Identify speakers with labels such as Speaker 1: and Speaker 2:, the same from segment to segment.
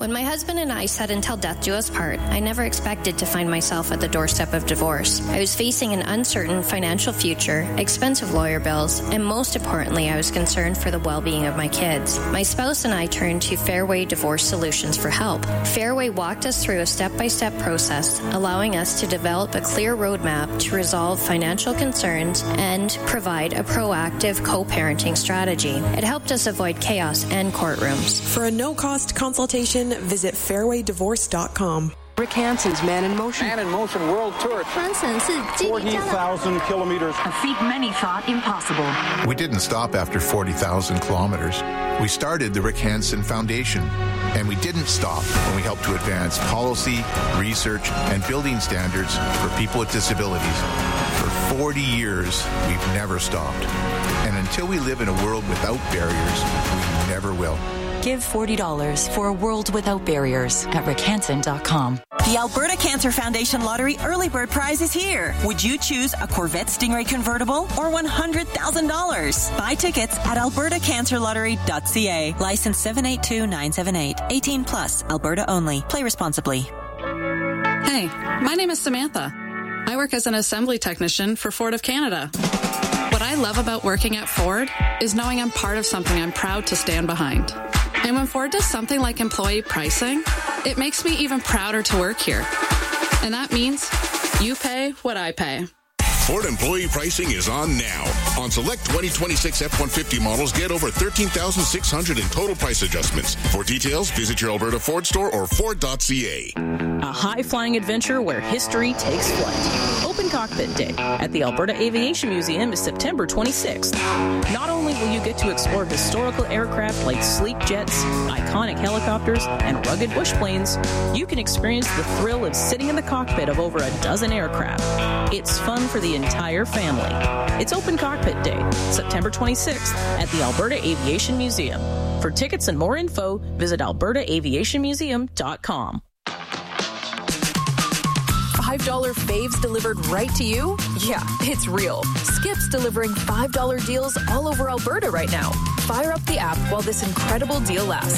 Speaker 1: When my husband and I said until death do us part, I never expected to find myself at the doorstep of divorce. I was facing an uncertain financial future, expensive lawyer bills, and most importantly, I was concerned for the well-being of my kids. My spouse and I turned to Fairway Divorce Solutions for help. Fairway walked us through a step-by-step process, allowing us to develop a clear roadmap to resolve financial concerns and provide a proactive co-parenting strategy. It helped us avoid chaos and courtrooms.
Speaker 2: For a no-cost consultation, visit fairwaydivorce.com.
Speaker 3: Rick Hansen's Man in Motion.
Speaker 4: Man in Motion World Tour. 40,000 kilometers.
Speaker 3: A feat many thought impossible.
Speaker 5: We didn't stop after 40,000 kilometers. We started the Rick Hansen Foundation. And we didn't stop when we helped to advance policy, research, and building standards for people with disabilities. For 40 years, we've never stopped. And until we live in a world without barriers, we never will.
Speaker 6: Give $40 for a world without barriers at rickhansen.com.
Speaker 7: The Alberta Cancer Foundation Lottery Early Bird Prize is here. Would you choose a Corvette Stingray convertible or $100,000? Buy tickets at albertacancerlottery.ca. License 782978. 18 plus. Alberta only. Play responsibly.
Speaker 8: Hey, my name is Samantha. I work as an assembly technician for Ford of Canada. What I love about working at Ford is knowing I'm part of something I'm proud to stand behind. And when Ford does something like employee pricing, it makes me even prouder to work here. And that means you pay what I pay.
Speaker 9: Ford employee pricing is on now. On select 2026 F-150 models, get over $13,600 in total price adjustments. For details, visit your Alberta Ford store or Ford.ca.
Speaker 10: A high-flying adventure where history takes flight. Open Cockpit Day at the Alberta Aviation Museum is September 26th. Not only will you get to explore historical aircraft like sleek jets, iconic helicopters, and rugged bush planes, you can experience the thrill of sitting in the cockpit of over a dozen aircraft. It's fun for the entire family. It's Open Cockpit Day, September 26th at the Alberta Aviation Museum. For tickets and more info, visit albertaaviationmuseum.com.
Speaker 2: $5 faves delivered right to you? Yeah, it's real. Skip's delivering $5 deals all over Alberta right now. Fire up the app while this incredible deal lasts.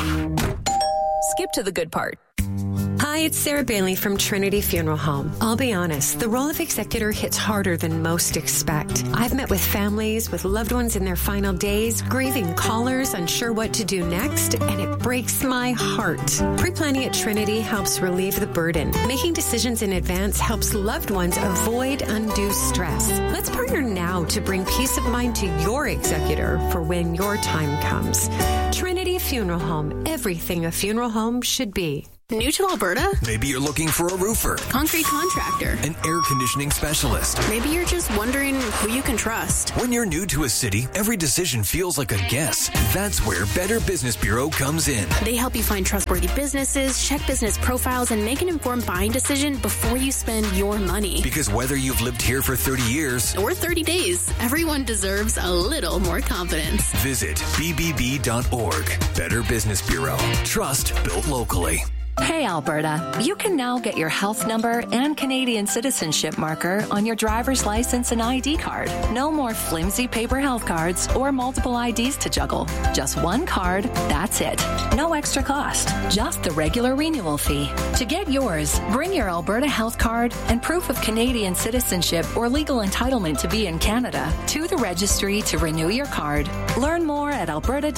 Speaker 2: Skip to the good part.
Speaker 11: Hi, it's Sarah Bailey from Trinity Funeral Home. I'll be honest, the role of executor hits harder than most expect. I've met with families with loved ones in their final days, grieving callers, unsure what to do next, and it breaks my heart. Pre-planning at Trinity helps relieve the burden. Making decisions in advance helps loved ones avoid undue stress. Let's partner now to bring peace of mind to your executor for when your time comes. Trinity Funeral Home, everything a funeral home should be.
Speaker 12: New to Alberta?
Speaker 13: Maybe you're looking for a roofer,
Speaker 12: concrete contractor,
Speaker 13: an air conditioning specialist.
Speaker 12: Maybe you're just wondering who you can trust.
Speaker 13: When you're new to a city, every decision feels like a guess. That's where Better Business Bureau comes in.
Speaker 12: They help you find trustworthy businesses, check business profiles, and make an informed buying decision before you spend your money.
Speaker 13: Because whether you've lived here for 30 years
Speaker 12: or 30 days, everyone deserves a little more confidence.
Speaker 13: Visit bbb.org. Better Business Bureau. Trust built locally.
Speaker 6: Hey, Alberta, you can now get your health number and Canadian citizenship marker on your driver's license and ID card. No more flimsy paper health cards or multiple IDs to juggle. Just one card, that's it. No extra cost, just the regular renewal fee. To get yours, bring your Alberta health card and proof of Canadian citizenship or legal entitlement to be in Canada to the registry to renew your card. Learn more at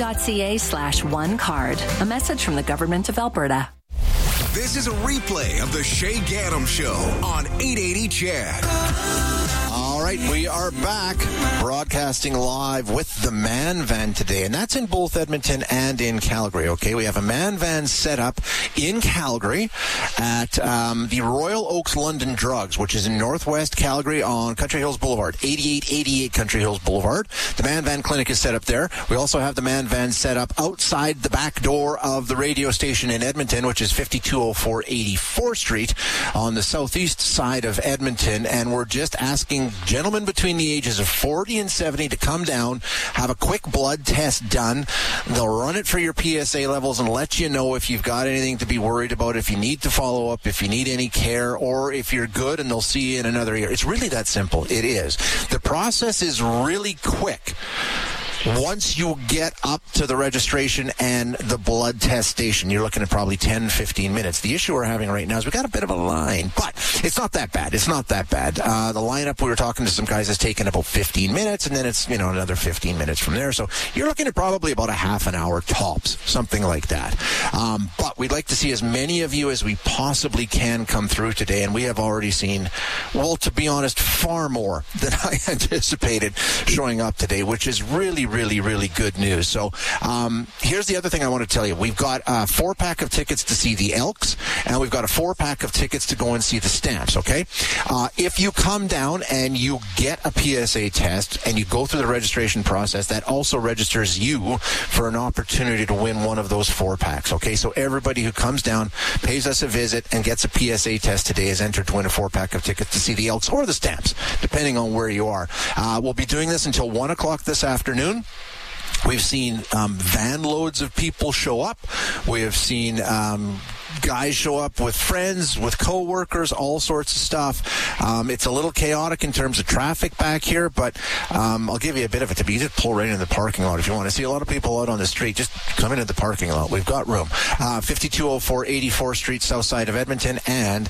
Speaker 6: alberta.ca/onecard. A message from the Government of Alberta.
Speaker 14: This is a replay of the Shay Gaddam Show on 880 CHED.
Speaker 15: All right, we are back broadcasting live with the Man Van today, and that's in both Edmonton and in Calgary, okay? We have a Man Van set up in Calgary at the Royal Oaks London Drugs, which is in northwest Calgary on Country Hills Boulevard, 8888 Country Hills Boulevard. The Man Van Clinic is set up there. We also have the Man Van set up outside the back door of the radio station in Edmonton, which is 5204 84th Street on the southeast side of Edmonton, and we're just asking gentlemen between the ages of 40 and 70 to come down, have a quick blood test done. They'll run it for your PSA levels and let you know if you've got anything to be worried about, if you need to follow up, if you need any care, or if you're good, and they'll see you in another year. It's really that simple. It is. The process is really quick. once you get up to the registration and the blood test station, you're looking at probably 10, 15 minutes. The issue we're having right now is we got a bit of a line, but it's not that bad. It's not that bad. The lineup, we were talking to some guys, has taken about 15 minutes, and then it's, another 15 minutes from there. So you're looking at probably about a half an hour tops, something like that. But we'd like to see as many of you as we possibly can come through today, and we have already seen, well, to be honest, far more than I anticipated showing up today, which is really, really, really good news. So here's the other thing I want to tell you. We've got a 4-pack of tickets to see the Elks, and we've got a 4-pack of tickets to go and see the Stamps, okay? If you come down and you get a PSA test and you go through the registration process, that also registers you for an opportunity to win one of those 4-packs, okay? So everybody who comes down, pays us a visit, and gets a PSA test today is entered to win a 4-pack of tickets to see the Elks or the Stamps, depending on where you are. We'll be doing this until 1 o'clock this afternoon. We've seen van loads of people show up. We have seen guys show up with friends, with co-workers, all sorts of stuff. It's a little chaotic in terms of traffic back here, but I'll give you a bit of a tip. You just pull right into the parking lot if you want to see a lot of people out on the street. Just come into the parking lot. We've got room. 5204 84th Street, south side of Edmonton, and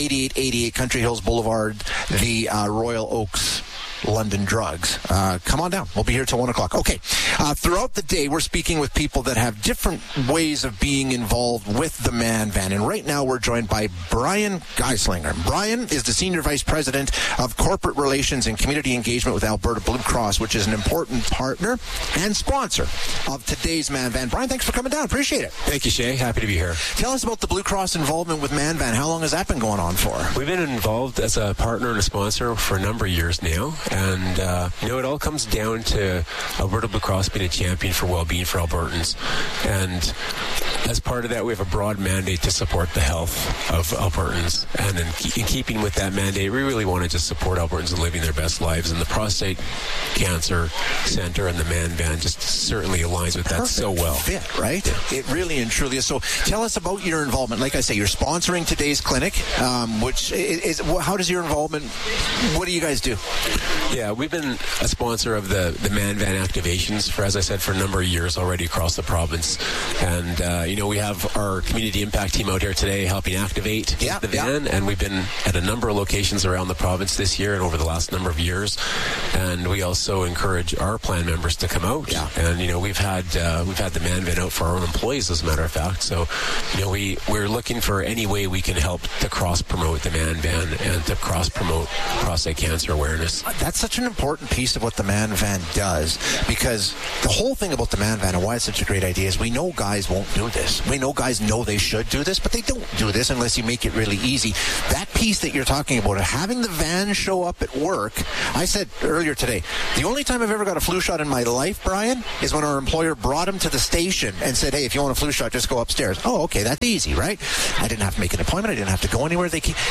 Speaker 15: 8888 Country Hills Boulevard, the Royal Oaks London Drugs. Come on down. We'll be here till 1 o'clock. Okay. Throughout the day, we're speaking with people that have different ways of being involved with the Man Van. And right now, we're joined by Brian Geislinger. Brian is the Senior Vice President of Corporate Relations and Community Engagement with Alberta Blue Cross, which is an important partner and sponsor of today's Man Van. Brian, thanks for coming down. Appreciate it.
Speaker 16: Thank you, Shay. Happy to be here.
Speaker 15: Tell us about the Blue Cross involvement with Man Van. How long has that been going on for?
Speaker 16: We've been involved as a partner and a sponsor for a number of years now. And, it all comes down to Alberta Blue Cross being a champion for well-being for Albertans. And as part of that, we have a broad mandate to support the health of Albertans. And in keeping with that mandate, we really want to just support Albertans in living their best lives. And the Prostate Cancer Center and the Man Van just certainly aligns with that. Perfect so well.
Speaker 15: Fit, right? Yeah. It really and truly is. So tell us about your involvement. Like I say, you're sponsoring today's clinic, which is, how does your involvement, what do you guys do?
Speaker 16: Yeah, we've been a sponsor of the Man Van activations for, as I said, for a number of years already across the province. And, we have our community impact team out here today helping activate the van. And we've been at a number of locations around the province this year and over the last number of years. And we also encourage our plan members to come out. Yeah. And, we've had the Man Van out for our own employees, as a matter of fact. So, we're looking for any way we can help to cross-promote the Man Van and to cross-promote prostate cancer awareness.
Speaker 15: That's such an important piece of what the Man Van does, because the whole thing about the Man Van and why it's such a great idea is we know guys won't do this. We know guys know they should do this, but they don't do this unless you make it really easy. That piece that you're talking about, having the van show up at work, I said earlier today, the only time I've ever got a flu shot in my life, Brian, is when our employer brought him to the station and said, hey, if you want a flu shot, just go upstairs. Oh, okay, that's easy, right? I didn't have to make an appointment. I didn't have to go anywhere.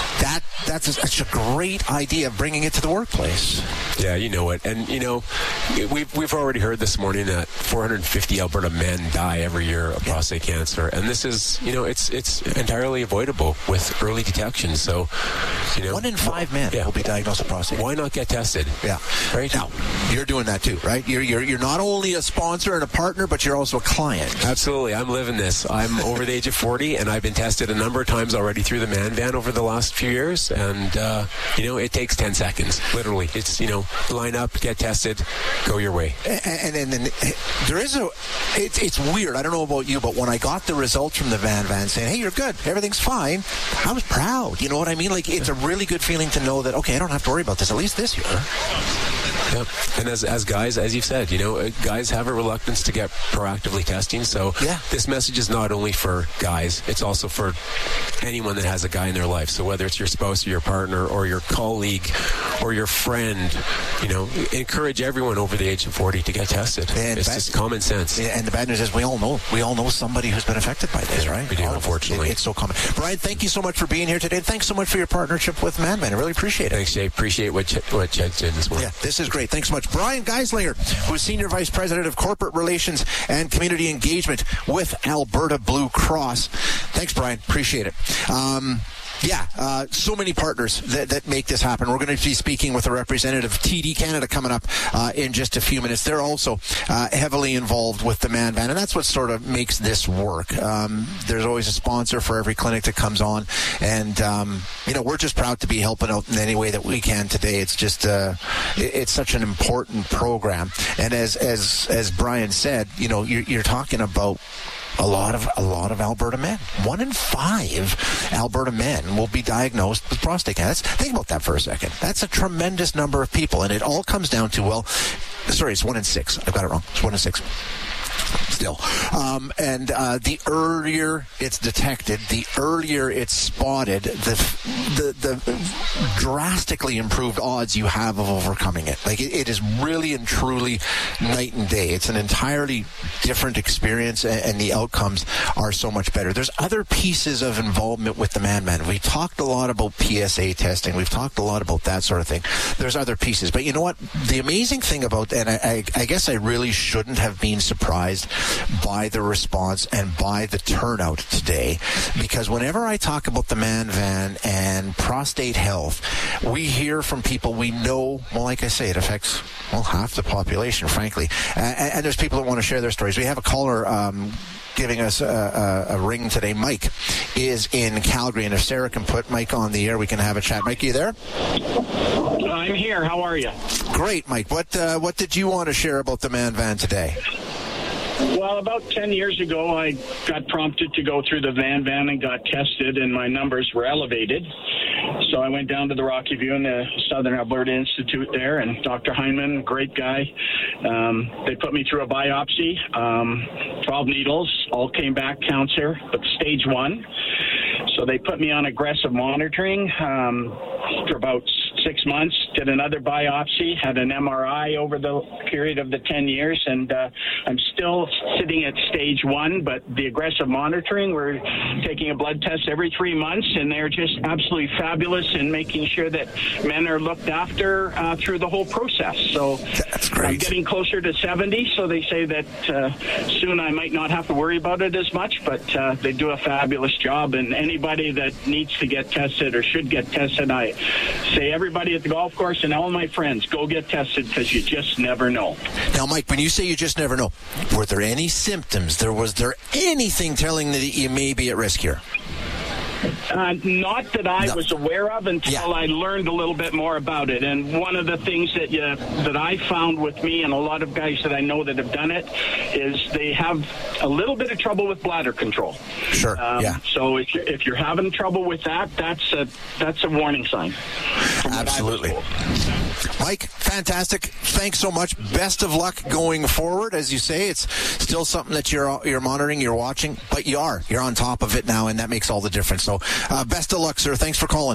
Speaker 15: That's such a great idea of bringing it to the workplace.
Speaker 16: Yeah, you know it. And, we've already heard this morning that 450 Alberta men die every year of prostate cancer. And this is, it's entirely avoidable with early detection. So,
Speaker 15: 1 in 5 men will be diagnosed with prostate cancer.
Speaker 16: Why not get tested?
Speaker 15: Yeah.
Speaker 16: Right?
Speaker 15: Now, you're doing that too, right? You're not only a sponsor and a partner, but you're also a client.
Speaker 16: Absolutely. I'm living this. I'm over the age of 40, and I've been tested a number of times already through the Man Van over the last few years. And, it takes 10 seconds, literally. It's, line up, get tested, go your way.
Speaker 15: And then there is it's weird. I don't know about you, but when I got the results from the Van saying, hey, you're good, everything's fine, I was proud. You know what I mean? Like, it's a really good feeling to know that, okay, I don't have to worry about this, at least this year.
Speaker 16: Yep. And as guys, as you've said, guys have a reluctance to get proactively testing. So this message is not only for guys, it's also for anyone that has a guy in their life. So whether it's your spouse or your partner or your colleague or your friend, encourage everyone over the age of 40 to get tested. And it's just common sense.
Speaker 15: And the bad news is we all know somebody who's been affected by this, right?
Speaker 16: We do, unfortunately.
Speaker 15: It's so common. Brian, thank you so much for being here today. Thanks so much for your partnership with Man Van. I really appreciate it.
Speaker 16: Thanks, Jay. Appreciate what Chet did this morning.
Speaker 15: Yeah, this is great. Thanks so much. Brian Geislinger, who's Senior Vice President of Corporate Relations and Community Engagement with Alberta Blue Cross. Thanks, Brian. Appreciate it. Yeah, so many partners that make this happen. We're going to be speaking with a representative of TD Canada coming up in just a few minutes. They're also heavily involved with the Man Van, and that's what sort of makes this work. There's always a sponsor for every clinic that comes on, and we're just proud to be helping out in any way that we can today. It's just it's such an important program, and as Brian said, you're talking about a lot of Alberta men. 1 in 5 Alberta men will be diagnosed with prostate cancer. Think about that for a second. That's a tremendous number of people, and it all comes down to, it's 1 in 6. I've got it wrong. It's 1 in 6. Still. And the earlier it's detected, the earlier it's spotted, the drastically improved odds you have of overcoming it. Like, it is really and truly night and day. It's an entirely different experience, and the outcomes are so much better. There's other pieces of involvement with the Man Van. We talked a lot about PSA testing. We've talked a lot about that sort of thing. There's other pieces. But you know what? The amazing thing about, and I guess I really shouldn't have been surprised by the response and by the turnout today, because whenever I talk about the Man Van and prostate health, we hear from people we know, like I say, it affects half the population, frankly, and there's people that want to share their stories. We have a caller giving us a ring today. Mike is in Calgary, and if Sarah can put Mike on the air, we can have a chat. Mike, are you there?
Speaker 17: I'm here. How are you?
Speaker 15: Great, Mike. What did you want to share about the Man Van today?
Speaker 17: Well, about 10 years ago, I got prompted to go through the Man Van and got tested, and my numbers were elevated. So I went down to the Rocky View and the Southern Alberta Institute there, and Dr. Heineman, great guy. They put me through a biopsy, 12 needles, all came back cancer, but stage 1. So they put me on aggressive monitoring for about 6 months, did another biopsy, had an MRI over the period of the 10 years, and I'm still sitting at stage 1, but the aggressive monitoring, we're taking a blood test every 3 months, and they're just absolutely fabulous in making sure that men are looked after through the whole process. So
Speaker 15: that's great.
Speaker 17: I'm getting closer to 70, so they say that soon I might not have to worry about it as much, but they do a fabulous job, and anybody that needs to get tested or should get tested, I say everybody at the golf course and all my friends, go get tested, because you just never know.
Speaker 15: Now, Mike, when you say you just never know, were there any symptoms? Was there anything telling that you may be at risk here?
Speaker 17: Not that I was aware of until I learned a little bit more about it. And one of the things that I found with me and a lot of guys that I know that have done it is they have a little bit of trouble with bladder control.
Speaker 15: Sure.
Speaker 17: So if you're having trouble with that, that's a warning sign.
Speaker 15: Absolutely. Mike, fantastic. Thanks so much. Best of luck going forward. As you say, it's still something that you're monitoring, you're watching, but you're on top of it now, and that makes all the difference. So best of luck, sir. Thanks for calling.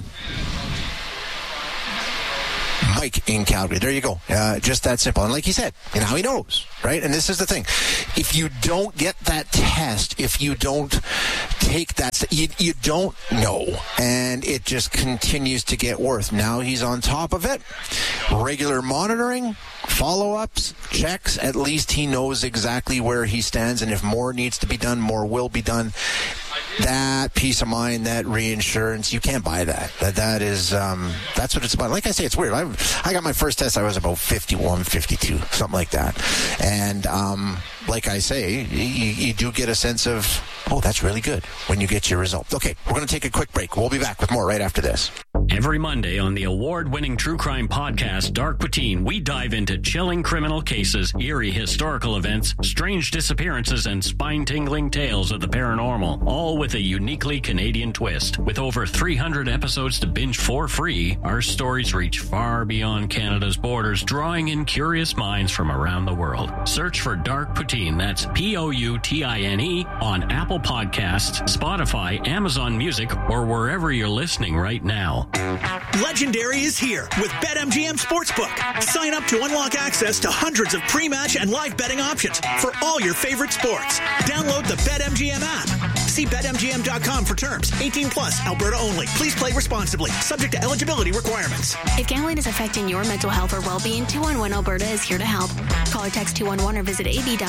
Speaker 15: Mike in Calgary. There you go. Just that simple. And like he said, now he knows, right? And this is the thing. If you don't get that test, if you don't take that, you don't know. And it just continues to get worse. Now he's on top of it. Regular monitoring, follow-ups, checks. At least he knows exactly where he stands. And if more needs to be done, more will be done. That peace of mind, that reinsurance, you can't buy that. That is, that's what it's about. Like I say, it's weird. I got my first test, I was about 51, 52, something like that. And like I say, you do get a sense of, that's really good when you get your result. Okay, we're going to take a quick break. We'll be back with more right after this.
Speaker 18: Every Monday on the award-winning true crime podcast, Dark Poutine, we dive into chilling criminal cases, eerie historical events, strange disappearances, and spine-tingling tales of the paranormal, all with a uniquely Canadian twist. With over 300 episodes to binge for free, our stories reach far beyond Canada's borders, drawing in curious minds from around the world. Search for Dark Poutine, that's Poutine, on Apple Podcasts, Spotify, Amazon Music, or wherever you're listening right now.
Speaker 19: Legendary is here with BetMGM Sportsbook. Sign up to unlock access to hundreds of pre-match and live betting options for all your favorite sports. Download the BetMGM app. See BetMGM.com for terms. 18 plus, Alberta only. Please play responsibly. Subject to eligibility requirements.
Speaker 12: If gambling is affecting your mental health or well-being, 211 Alberta is here to help. Call or text 211 or visit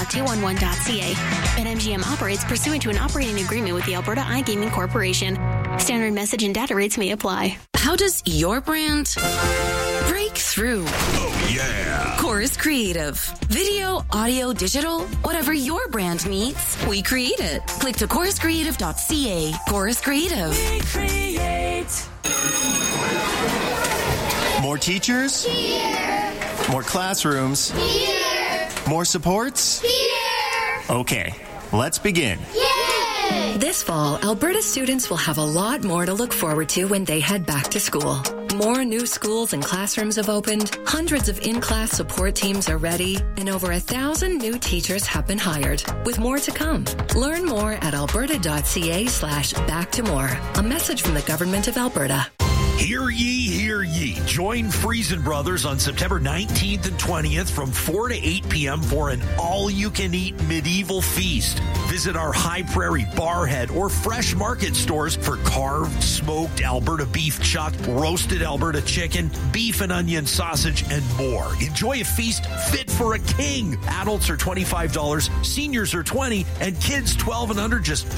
Speaker 12: ab.211.ca. BetMGM operates pursuant to an operating agreement with the Alberta iGaming Corporation. Standard message and data rates may apply.
Speaker 20: How does your brand break through?
Speaker 14: Oh, yeah.
Speaker 20: Chorus Creative. Video, audio, digital, whatever your brand needs, we create it. Click to choruscreative.ca. Chorus Creative. We create.
Speaker 21: More teachers?
Speaker 22: Here.
Speaker 21: More classrooms?
Speaker 22: Here.
Speaker 21: More supports?
Speaker 22: Here.
Speaker 21: Okay, let's begin.
Speaker 22: Yay!
Speaker 6: This fall, Alberta students will have a lot more to look forward to when they head back to school. More new schools and classrooms have opened, hundreds of in-class support teams are ready, and over 1,000 new teachers have been hired, with more to come. Learn more at alberta.ca/back-to-more. A message from the Government of Alberta.
Speaker 23: Hear ye, hear ye. Join Friesen Brothers on September 19th and 20th from 4 to 8 p.m. for an all-you-can-eat medieval feast. Visit our High Prairie Barhead or Fresh Market stores for carved, smoked Alberta beef chuck, roasted Alberta chicken, beef and onion sausage, and more. Enjoy a feast fit for a king. Adults are $25, seniors are $20, and kids 12 and under just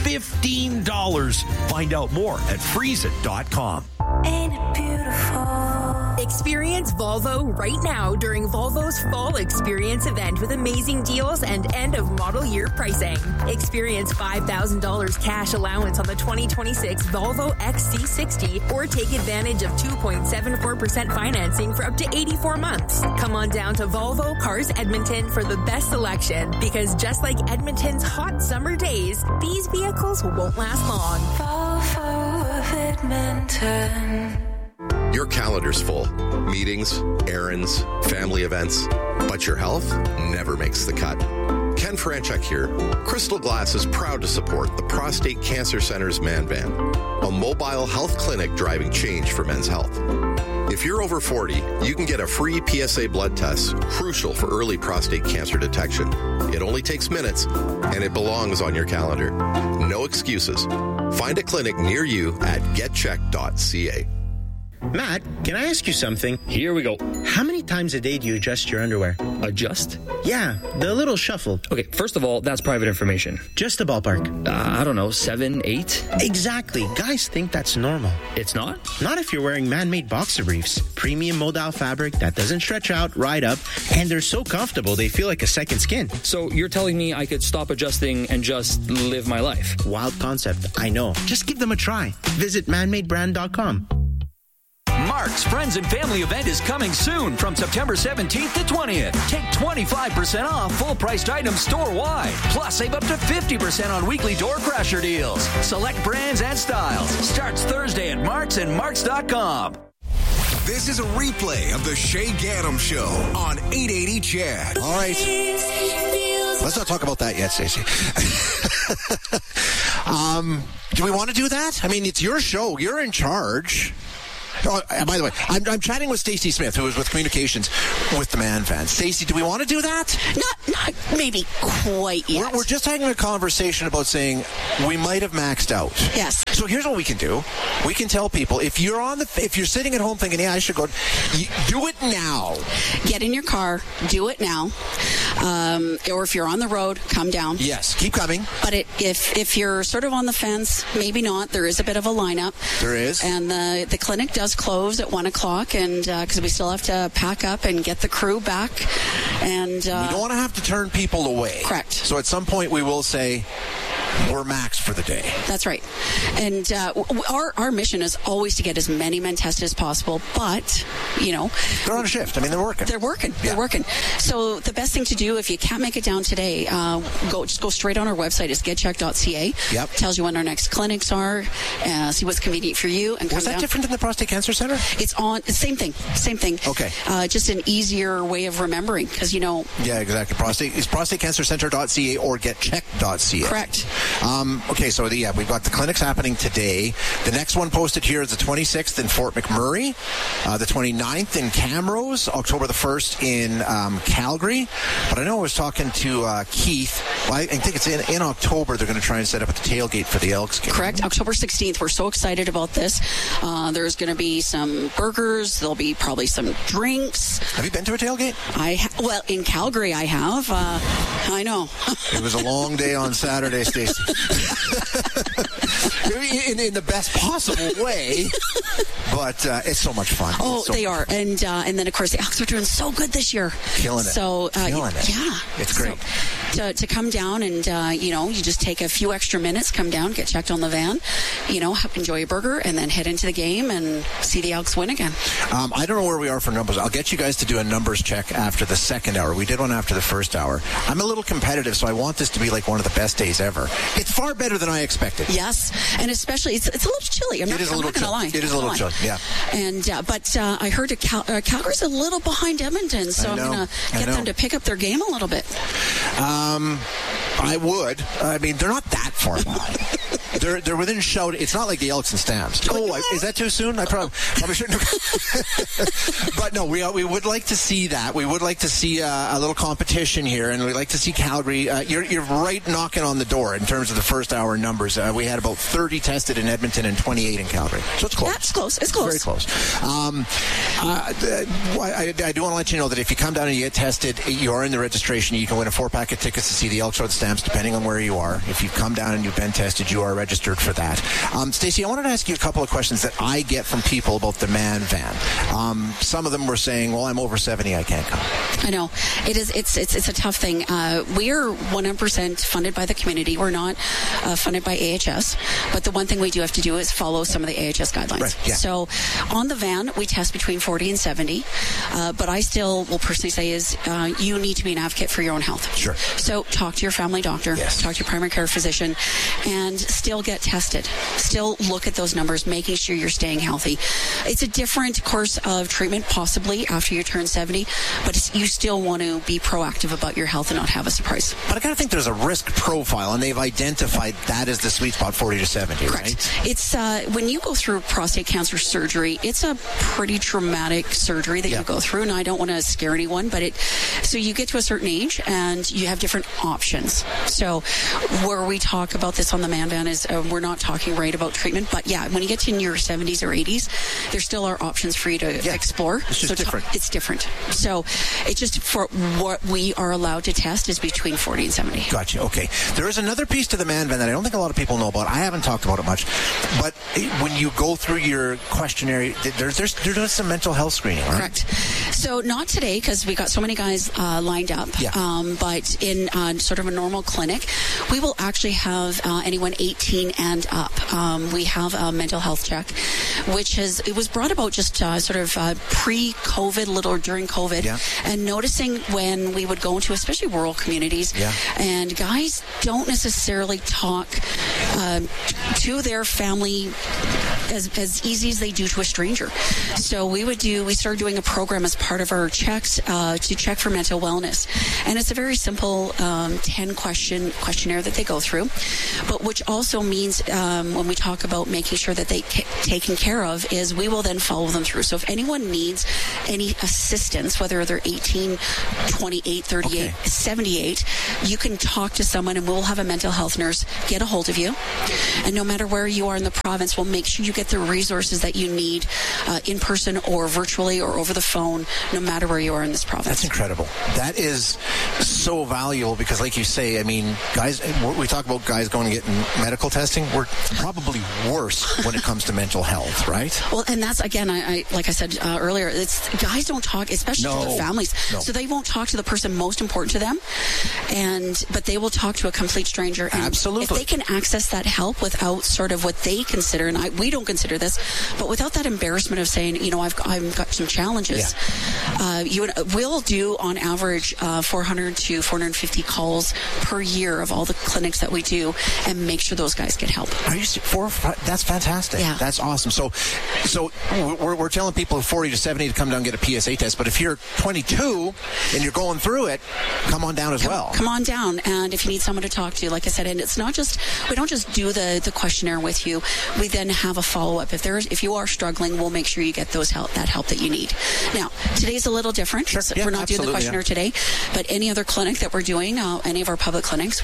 Speaker 23: $15. Find out more at friesen.com.
Speaker 2: Ain't it beautiful? Experience Volvo right now during Volvo's Fall Experience event with amazing deals and end of model year pricing. Experience $5,000 cash allowance on the 2026 Volvo XC60 or take advantage of 2.74% financing for up to 84 months. Come on down to Volvo Cars Edmonton for the best selection because just like Edmonton's hot summer days, these vehicles won't last long.
Speaker 24: Volvo of Edmonton.
Speaker 25: Your calendar's full. Meetings, errands, family events. But your health never makes the cut. Ken Franchuk here. Crystal Glass is proud to support the Prostate Cancer Center's Man Van, a mobile health clinic driving change for men's health. If you're over 40, you can get a free PSA blood test, crucial for early prostate cancer detection. It only takes minutes, and it belongs on your calendar. No excuses. Find a clinic near you at getcheck.ca.
Speaker 26: Matt, can I ask you something?
Speaker 27: Here we go.
Speaker 26: How many times a day do you adjust your underwear?
Speaker 27: Adjust?
Speaker 26: Yeah, the little shuffle.
Speaker 27: Okay, first of all, that's private information.
Speaker 26: Just a ballpark.
Speaker 27: I don't know, 7, 8?
Speaker 26: Exactly. Guys think that's normal.
Speaker 27: It's not?
Speaker 26: Not if you're wearing man-made boxer briefs. Premium modal fabric that doesn't stretch out, ride up, and they're so comfortable they feel like a second skin.
Speaker 27: So you're telling me I could stop adjusting and just live my life?
Speaker 26: Wild concept, I know. Just give them a try. Visit manmadebrand.com.
Speaker 28: Mark's Friends and Family event is coming soon from September 17th to 20th. Take 25% off full-priced items store-wide. Plus, save up to 50% on weekly door crasher deals. Select brands and styles. Starts Thursday at Mark's and Marks.com.
Speaker 14: This is a replay of the Shay Gaddam Show on 880 CHED.
Speaker 15: All right. Let's not talk about that yet, Stacey. Do we want to do that? I mean, it's your show. You're in charge. Oh, by the way, I'm chatting with Stacey Smith, who is with communications with the Man Van. Stacey, do we want to do that?
Speaker 29: Not maybe quite yet.
Speaker 15: We're just having a conversation about saying we might have maxed out.
Speaker 29: Yes.
Speaker 15: So here's what we can do. We can tell people if you're sitting at home thinking, yeah, I should go, do it now.
Speaker 29: Get in your car, do it now. Or if you're on the road, come down.
Speaker 15: Yes, keep coming.
Speaker 29: But if you're sort of on the fence, maybe not. There is a bit of a lineup.
Speaker 15: There is.
Speaker 29: And the clinic does close at 1 o'clock, and because we still have to pack up and get the crew back. And we
Speaker 15: don't want to have to turn people away.
Speaker 29: Correct.
Speaker 15: So at some point we will say, we're maxed for the day.
Speaker 29: That's right. And our mission is always to get as many men tested as possible, but,
Speaker 15: they're on a shift. I mean, they're working.
Speaker 29: They're working. So the best thing to do, if you can't make it down today, just go straight on our website. It's getcheck.ca.
Speaker 15: Yep.
Speaker 29: Tells you when our next clinics are, see what's convenient for you. And
Speaker 15: Was that different than the Prostate Cancer Center?
Speaker 29: It's same thing.
Speaker 15: Okay.
Speaker 29: Just an easier way of remembering, because,
Speaker 15: Yeah, exactly. It's prostatecancercenter.ca or getcheck.ca.
Speaker 29: Correct.
Speaker 15: Okay, so we've got the clinics happening today. The next one posted here is the 26th in Fort McMurray, the 29th in Camrose, October the 1st in Calgary. But I know I was talking to Keith. Well, I think it's in October they're going to try and set up at the tailgate for the Elks game.
Speaker 29: Correct. October 16th. We're so excited about this. There's going to be some burgers. There'll be probably some drinks.
Speaker 15: Have you been to a tailgate?
Speaker 29: Well, in Calgary I have. I know.
Speaker 15: It was a long day on Saturday, Stacey. in the best possible way. But it's so much fun.
Speaker 29: Oh, they are. And then, of course, the Elks are doing so good this year.
Speaker 15: Killing it.
Speaker 29: So,
Speaker 15: Killing it.
Speaker 29: Yeah.
Speaker 15: It's great.
Speaker 29: So, to come down and, you just take a few extra minutes, come down, get checked on the van, enjoy a burger, and then head into the game and see the Elks win again.
Speaker 15: I don't know where we are for numbers. I'll get you guys to do a numbers check after the second hour. We did one after the first hour. I'm a little competitive, so I want this to be like one of the best days ever. It's far better than I expected.
Speaker 29: Yes, and especially it's a little chilly. I'm not going to lie.
Speaker 15: It is a little chilly, yeah.
Speaker 29: And but I heard Calgary's a little behind Edmonton, so I'm going to get them to pick up their game a little bit.
Speaker 15: I would. I mean, they're not that far behind. They're within shout. It's not like the Elks and Stamps. Is that too soon? I probably shouldn't have. But no, we would like to see that. We would like to see a little competition here, and we'd like to see Calgary. You're right knocking on the door in terms of the first hour numbers. We had about 30 tested in Edmonton and 28 in Calgary. So it's close.
Speaker 29: That's close. It's close.
Speaker 15: Very close. I do want to let you know that if you come down and you get tested, you are in the registration. You can win a 4-pack of tickets to see the Elks or the Stamps, depending on where you are. If you come down and you've been tested, you are registered for that. Stacey, I wanted to ask you a couple of questions that I get from people about the Man Van. Some of them were saying, well, I'm over 70, I can't come.
Speaker 29: I know. It's a tough thing. We are 100% funded by the community. We're not funded by AHS. But the one thing we do have to do is follow some of the AHS guidelines.
Speaker 15: Right, yeah.
Speaker 29: So on the van, we test between 40 and 70. But I still will personally say is you need to be an advocate for your own health.
Speaker 15: Sure.
Speaker 29: So talk to your family doctor.
Speaker 15: Yes.
Speaker 29: Talk to your primary care physician. And still get tested. Still look at those numbers, making sure you're staying healthy. It's a different course of treatment, possibly, after you turn 70. But you still want to be proactive about your health and not have a surprise.
Speaker 15: But I kind of think there's a risk profile, and they've identified that as the sweet spot, 40 to 70,
Speaker 29: correct.
Speaker 15: Right?
Speaker 29: It's when you go through prostate cancer surgery, it's a pretty traumatic surgery that you go through, and I don't want to scare anyone, but so you get to a certain age, and you have different options. So where we talk about this on the Man Van is we're not talking right about treatment, but yeah, when you get to in your 70s or 80s, there still are options for you to explore.
Speaker 15: It's just different.
Speaker 29: It's different. So it's just for what we are allowed to test is between 40 and 70.
Speaker 15: Gotcha. Okay. There is another piece to the Man Van that I don't think a lot of people know about. I haven't talked about it much, but when you go through your questionnaire, there's some mental health screening, right?
Speaker 29: Correct. So not today because we got so many guys lined up, but in sort of a normal clinic, we will actually have anyone 18 and up. We have a mental health check, which it was brought about just sort of pre-COVID, little during COVID, and noticing when we would go into especially rural communities, and guys don't necessarily talk to their family as easy as they do to a stranger. So we started doing a program as part of our checks to check for mental wellness. And it's a very simple 10-question questionnaire that they go through, but which also means when we talk about making sure that they taken care of is we will then follow them through. So if anyone needs any assistance, whether they're 18, 28, 38, 78, you can talk to someone and we'll have a mental health nurse get a hold of you. And no matter where you are in the province, we'll make sure you get the resources that you need in person or virtually or over the phone, no matter where you are in this province.
Speaker 15: That's incredible. That is so valuable because, like you say, I mean, guys, we talk about guys going and getting medical testing. We're probably worse when it comes to mental health, right?
Speaker 29: Well, and that's, again, I like I said earlier, it's guys don't talk, especially to their families. No. So they won't talk to the person most important to them, but they will talk to a complete stranger. And
Speaker 15: absolutely.
Speaker 29: If they can access that help without sort of what they consider, and we don't consider this, but without that embarrassment of saying, I've got some challenges, we'll do on average 400 to 450 calls per year of all the clinics that we do and make sure those guys get help.
Speaker 15: Are you that's fantastic.
Speaker 29: Yeah.
Speaker 15: That's awesome. So we're telling people 40 to 70 to come down and get a PSA test, but if you're 22 and you're going through it, come on down as well.
Speaker 29: Come on down, and if you need someone to talk to, like I said, and it's not just, we don't just do the questionnaire with you, we then have a follow-up. If you are struggling, we'll make sure you get that help that you need. Now, today's a little different.
Speaker 15: Sure. Yeah,
Speaker 29: we're not doing the questionnaire today, but any other clinic that we're doing, any of our public clinics, we go through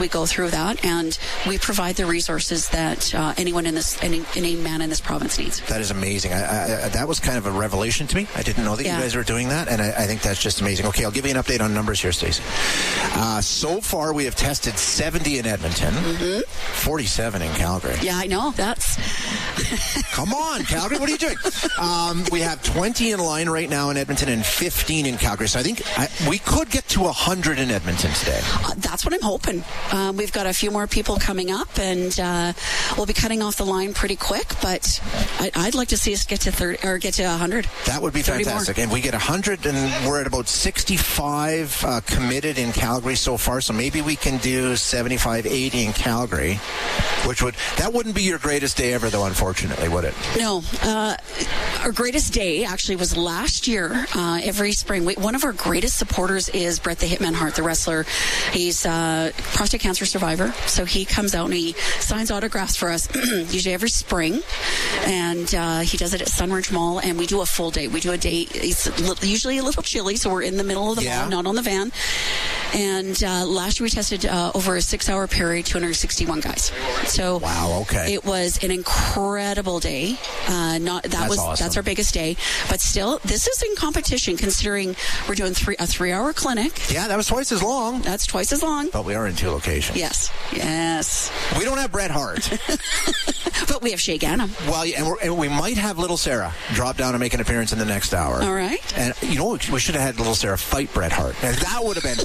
Speaker 29: through that, and we provide the resources that any man in this province needs.
Speaker 15: That is amazing. That was kind of a revelation to me. I didn't know that you guys were doing that, and I think that's just amazing. Okay, I'll give you an update on numbers here, Stacey. So far, we have tested 70 in Edmonton, 47 in Calgary.
Speaker 29: Yeah, I know. That's...
Speaker 15: Come on, Calgary. What are you doing? We have 20 in line right now in Edmonton and 15 in Calgary. So I think we could get to 100 in Edmonton today.
Speaker 29: That's what I'm hoping. We've got a few more people coming up, and we'll be cutting off the line pretty quick, but I'd like to see us get to 30 or get to 100.
Speaker 15: That would be fantastic. And we get 100, and we're at about 65 committed in Calgary so far. So maybe we can do 75, 80 in Calgary, that wouldn't be your greatest day ever, though, unfortunately, would it?
Speaker 29: No. Our greatest day actually was last year. Every spring, one of our greatest supporters is Bret the Hitman Hart, the wrestler. He's a prostate cancer survivor, so he comes out and he signs autographs for us usually every spring, and he does it at Sunridge Mall, and we do a full day. We do a day. It's usually a little chilly, so we're in the middle of the mall, not on the van. And last year we tested over a 6-hour period, 261 guys. So
Speaker 15: wow, okay,
Speaker 29: it was an incredible day. Awesome. That's our biggest day, but still, this is in competition considering we're doing a 3-hour clinic.
Speaker 15: Yeah, that was twice as long.
Speaker 29: That's twice as long.
Speaker 15: But we are in 2 locations.
Speaker 29: Yes.
Speaker 15: We don't have Bret Hart,
Speaker 29: but we have Shay Ganem.
Speaker 15: Well, and we might have Little Sarah drop down and make an appearance in the next hour.
Speaker 29: All right.
Speaker 15: And you know, we should have had Little Sarah fight Bret Hart. And that would have been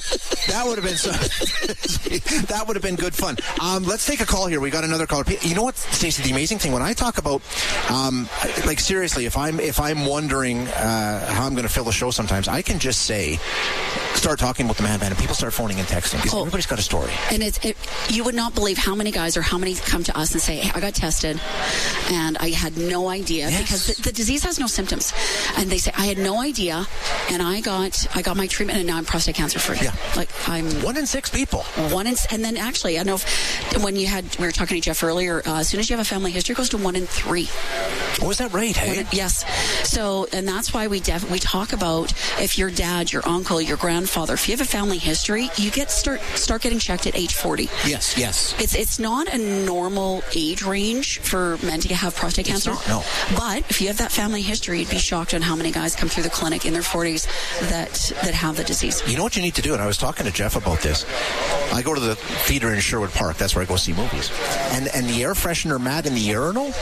Speaker 15: that would have been good fun. Let's take a call here. We got another caller. You know what, Stacey? The amazing thing when I talk about, like seriously, if I'm wondering how I'm going to fill the show, sometimes I can just start talking about the Man Van, and people start phoning and texting because everybody's got a story.
Speaker 29: And you would not believe how many guys or how many come to us and say, hey, I got tested and I had no idea because the disease has no symptoms, and they say I had no idea, and I got my treatment and now I'm prostate cancer free.
Speaker 15: Yeah,
Speaker 29: like I'm
Speaker 15: 1 in 6 people.
Speaker 29: And then actually, I know when we were talking to Jeff earlier. As soon as you have a family history, it goes to 1 in 3.
Speaker 15: Oh, is that right? Hey,
Speaker 29: yes. So, and that's why we talk about if your dad, your uncle, your grandfather, if you have a family history, you start getting checked at age 40.
Speaker 15: Yes.
Speaker 29: It's not a normal age range for men to have prostate cancer.
Speaker 15: It's not, no.
Speaker 29: But if you have that family history, you'd be shocked on how many guys come through the clinic in their 40s that have the disease.
Speaker 15: You know what you need to do, and I was talking to Jeff about this. I go to the theater in Sherwood Park. That's where I go see movies. And the air freshener mat in the urinal,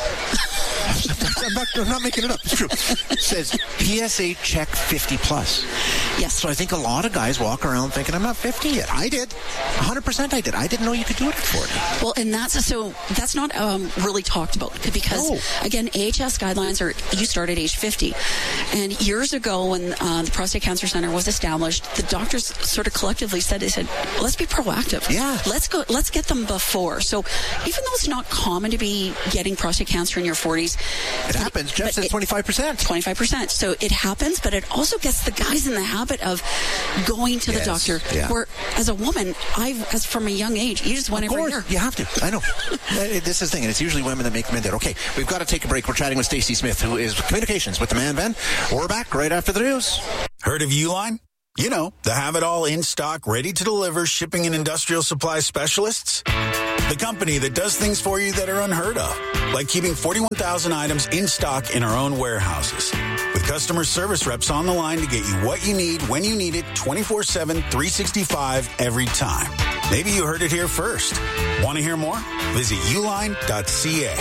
Speaker 15: I'm not making it up. It's true. It says PSA check 50 plus.
Speaker 29: Yes.
Speaker 15: So I think a lot of guys walk around thinking, I'm not 50 yet. I did. 100% I did. I didn't know you could do it at 40.
Speaker 29: Well, and that's not really talked about because, again, AHS guidelines you start at age 50. And years ago when the Prostate Cancer Center was established, the doctors sort of collectively said, let's be proactive.
Speaker 15: Yeah.
Speaker 29: Let's get them before. So even though it's not common to be getting prostate cancer in your 40s,
Speaker 15: it happens. Jeff says 25%.
Speaker 29: 25%. So it happens, but it also gets the guys in the habit of going to the doctor.
Speaker 15: Yeah.
Speaker 29: Where, as a woman, as from a young age, you just went every year.
Speaker 15: You have to. I know. This is the thing, and it's usually women that make men do it. Okay, we've got to take a break. We're chatting with Stacey Smith, who is communications with the Man Van. We're back right after the news.
Speaker 1: Heard of Uline? You know, the have-it-all in-stock, ready-to-deliver shipping and industrial supply specialists. The company that does things for you that are unheard of, like keeping 41,000 items in stock in our own warehouses. With customer service reps on the line to get you what you need when you need it 24/7, 365 every time. Maybe you heard it here first. Want to hear more? Visit uline.ca.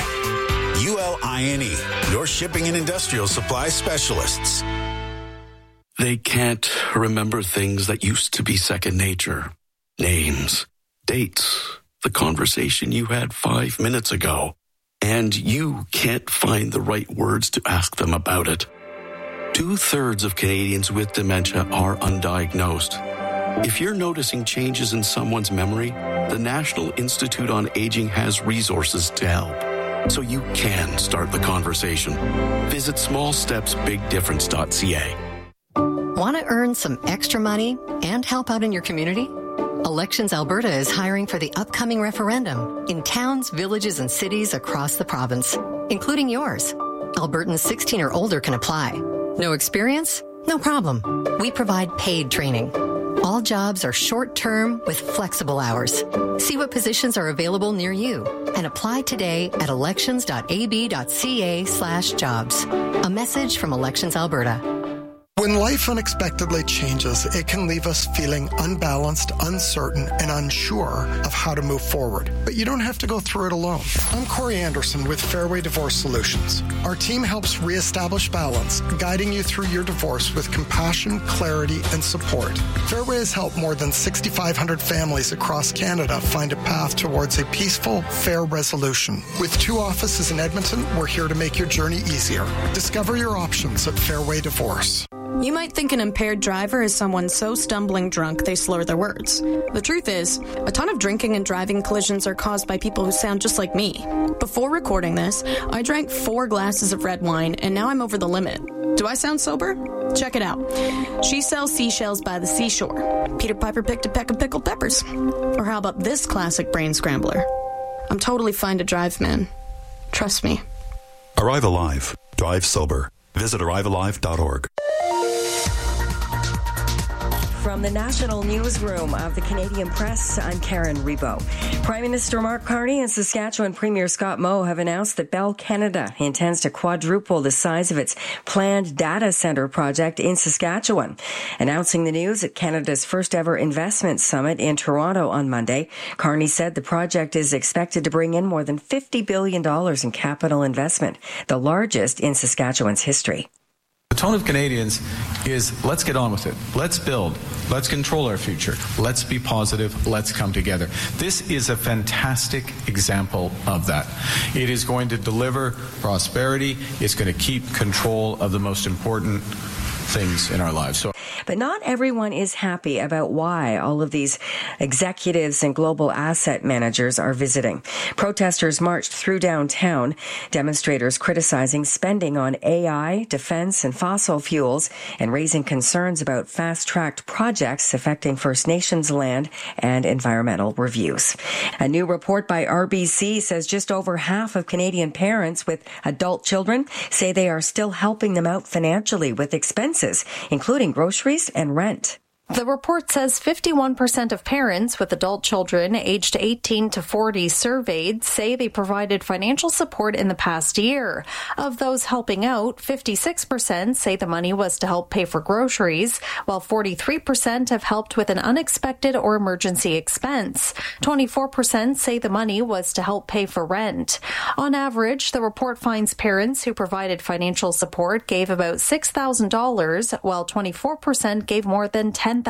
Speaker 1: ULINE, your shipping and industrial supply specialists.
Speaker 3: They can't remember things that used to be second nature. Names, dates, the conversation you had 5 minutes ago. And you can't find the right words to ask them about it. 2/3 of Canadians with dementia are undiagnosed. If you're noticing changes in someone's memory, the National Institute on Aging has resources to help. So you can start the conversation. Visit smallstepsbigdifference.ca.
Speaker 4: Want to earn some extra money and help out in your community? Elections Alberta is hiring for the upcoming referendum in towns, villages, and cities across the province, including yours. Albertans 16 or older can apply. No experience? No problem. We provide paid training. All jobs are short-term with flexible hours. See what positions are available near you and apply today at elections.ab.ca/jobs. A message from Elections Alberta.
Speaker 5: When life unexpectedly changes, it can leave us feeling unbalanced, uncertain, and unsure of how to move forward. But you don't have to go through it alone. I'm Corey Anderson with Fairway Divorce Solutions. Our team helps reestablish balance, guiding you through your divorce with compassion, clarity, and support. Fairway has helped more than 6,500 families across Canada find a path towards a peaceful, fair resolution. With 2 offices in Edmonton, we're here to make your journey easier. Discover your options at Fairway Divorce.
Speaker 7: You might think an impaired driver is someone so stumbling drunk they slur their words. The truth is, a ton of drinking and driving collisions are caused by people who sound just like me. Before recording this, I drank 4 glasses of red wine, and now I'm over the limit. Do I sound sober? Check it out. She sells seashells by the seashore. Peter Piper picked a peck of pickled peppers. Or how about this classic brain scrambler? I'm totally fine to drive, man. Trust me.
Speaker 8: Arrive Alive. Drive sober. Visit arrivealive.org.
Speaker 9: From the National Newsroom of the Canadian Press, I'm Karen Rebo. Prime Minister Mark Carney and Saskatchewan Premier Scott Moe have announced that Bell Canada intends to quadruple the size of its planned data centre project in Saskatchewan. Announcing the news at Canada's first ever investment summit in Toronto on Monday, Carney said the project is expected to bring in more than $50 billion in capital investment, the largest in Saskatchewan's history.
Speaker 10: The tone of Canadians is let's get on with it. Let's build. Let's control our future. Let's be positive. Let's come together. This is a fantastic example of that. It is going to deliver prosperity. It's going to keep control of the most important things in our lives.
Speaker 9: But not everyone is happy about why all of these executives and global asset managers are visiting. Protesters marched through downtown, demonstrators criticizing spending on AI, defense, and fossil fuels, and raising concerns about fast-tracked projects affecting First Nations land and environmental reviews. A new report by RBC says just over half of Canadian parents with adult children say they are still helping them out financially with expenses, including groceries and rent.
Speaker 11: The report says 51% of parents with adult children aged 18 to 40 surveyed say they provided financial support in the past year. Of those helping out, 56% say the money was to help pay for groceries, while 43% have helped with an unexpected or emergency expense. 24% say the money was to help pay for rent. On average, the report finds parents who provided financial support gave about $6,000, while 24% gave more than $10,000.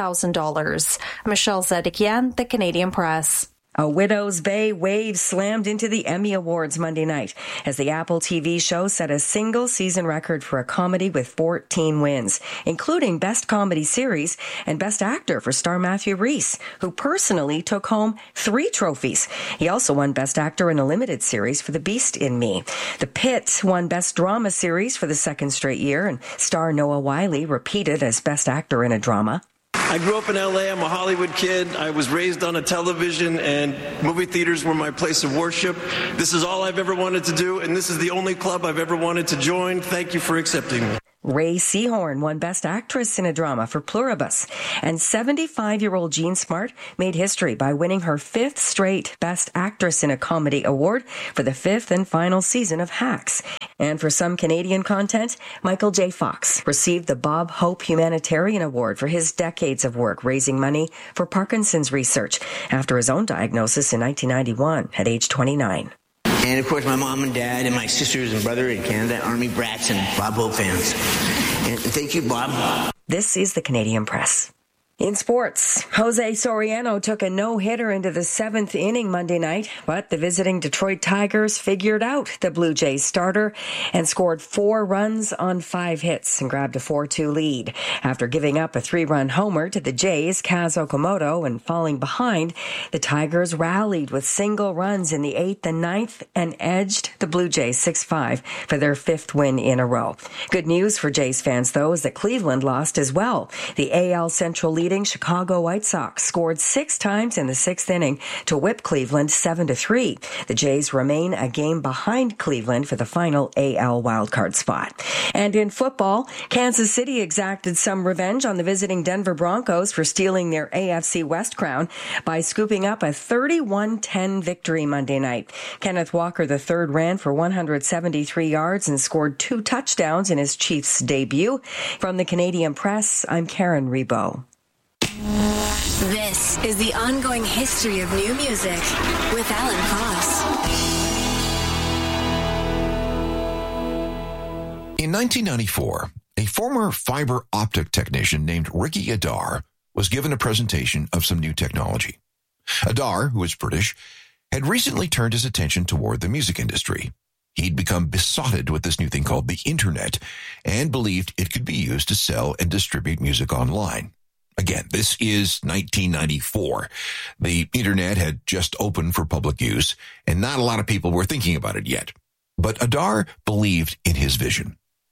Speaker 11: Michelle Zedekian, The Canadian Press.
Speaker 9: A Widow's Bay wave slammed into the Emmy Awards Monday night as the Apple TV show set a single-season record for a comedy with 14 wins, including Best Comedy Series and Best Actor for star Matthew Rhys, who personally took home 3 trophies. He also won Best Actor in a limited series for The Beast in Me. The Pit won Best Drama Series for the second straight year, and star Noah Wyle repeated as Best Actor in a Drama.
Speaker 13: I grew up in LA. I'm a Hollywood kid. I was raised on a television, and movie theaters were my place of worship. This is all I've ever wanted to do, and this is the only club I've ever wanted to join. Thank you for accepting me.
Speaker 9: Ray Seahorn won Best Actress in a Drama for Pluribus, and 75-year-old Jean Smart made history by winning her 5th straight Best Actress in a Comedy award for the 5th and final season of Hacks. And for some Canadian content, Michael J. Fox received the Bob Hope Humanitarian Award for his decades of work raising money for Parkinson's research after his own diagnosis in 1991 at age 29.
Speaker 16: And, of course, my mom and dad and my sisters and brother in Canada, Army brats and Bob Hope fans. And thank you, Bob.
Speaker 9: This is the Canadian Press. In sports, Jose Soriano took a no-hitter into the 7th inning Monday night, but the visiting Detroit Tigers figured out the Blue Jays starter and scored 4 runs on 5 hits and grabbed a 4-2 lead. After giving up a 3-run homer to the Jays' Kaz Okamoto and falling behind, the Tigers rallied with single runs in the 8th and 9th and edged the Blue Jays 6-5 for their 5th win in a row. Good news for Jays fans, though, is that Cleveland lost as well. The AL Central leader leading Chicago White Sox scored 6 times in the 6th inning to whip Cleveland 7-3. The Jays remain a game behind Cleveland for the final AL wildcard spot. And in football, Kansas City exacted some revenge on the visiting Denver Broncos for stealing their AFC West crown by scooping up a 31-10 victory Monday night. Kenneth Walker III ran for 173 yards and scored 2 touchdowns in his Chiefs debut. From the Canadian Press, I'm Karen Rebo.
Speaker 6: This is the ongoing history of new music with Alan Cross.
Speaker 12: In 1994, a former fiber optic technician named Ricky Adar was given a presentation of some new technology. Adar, who is British, had recently turned his attention toward the music industry. He'd become besotted with this new thing called the Internet and believed it could be used to sell and distribute music online. Again, this is 1994. The Internet had just opened for public use, and not a lot of people were thinking about it yet. But Adar believed in his vision.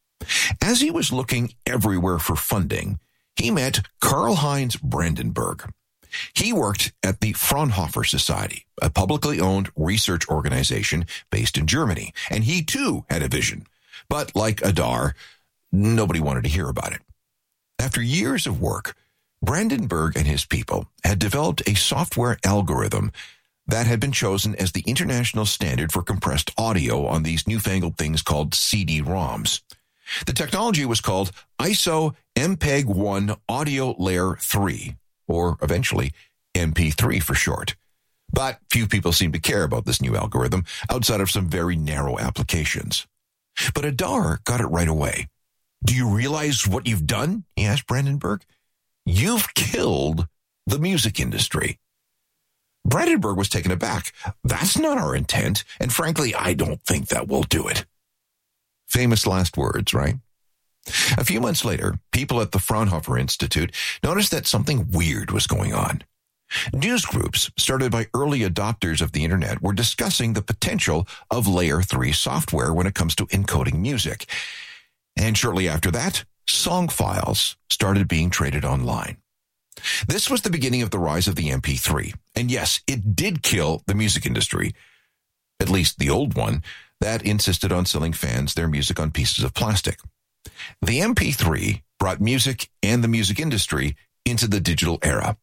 Speaker 12: As he was looking everywhere for funding, he met Karl-Heinz Brandenburg. He worked at the Fraunhofer Society, a publicly owned research organization based in Germany, and he too had a vision. But like Adar, nobody wanted to hear about it. After years of work, Brandenburg and his people had developed a software algorithm that had been chosen as the international standard for compressed audio on these newfangled things called CD-ROMs. The technology was called ISO MPEG-1 Audio Layer 3, or eventually MP3 for short. But few people seem to care about this new algorithm outside of some very narrow applications. But Adar got it right away. "Do you realize what you've done?" he asked Brandenburg. "You've killed the music industry." Brandenburg was taken aback. "That's not our intent, and frankly, I don't think that will do it." Famous last words, right? A few months later, people at the Fraunhofer Institute noticed that something weird was going on. News groups started by early adopters of the Internet were discussing the potential of Layer 3 software when it comes to encoding music. And shortly after that, song files started being traded online. This was the beginning of the rise of the MP3. And yes, it did kill the music industry, at least the old one, that insisted on selling fans their music on pieces of plastic. The MP3 brought music and the music industry into the digital era.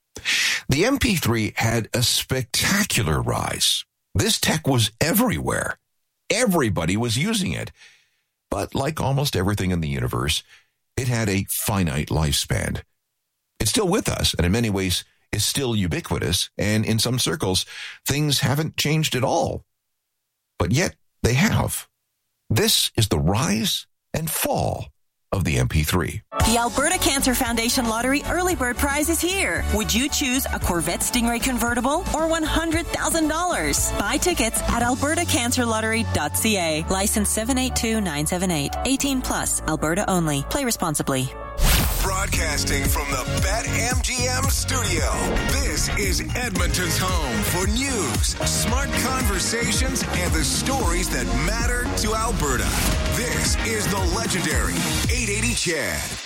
Speaker 12: The MP3 had a spectacular rise. This tech was everywhere. Everybody was using it. But like almost everything in the universe, it had a finite lifespan. It's still with us, and in many ways is still ubiquitous, and in some circles, things haven't changed at all. But yet, they have. This is the rise and fall of the MP3.
Speaker 17: The Alberta Cancer Foundation Lottery Early Bird Prize is here. Would you choose a Corvette Stingray convertible or $100,000? Buy tickets at albertacancerlottery.ca. License 782978. 18 plus. Alberta only. Play responsibly.
Speaker 14: Broadcasting from the BetMGM studio, this is Edmonton's home for news, smart conversations, and the stories that matter to Alberta. This is the legendary 880 CHED.